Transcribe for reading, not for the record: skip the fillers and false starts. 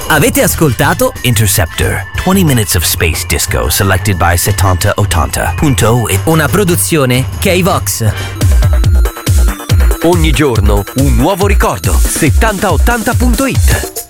Avete ascoltato Interceptor, 20 Minutes of Space Disco selected by 7080.it. Una produzione K-Vox. Ogni giorno un nuovo ricordo. 7080.it.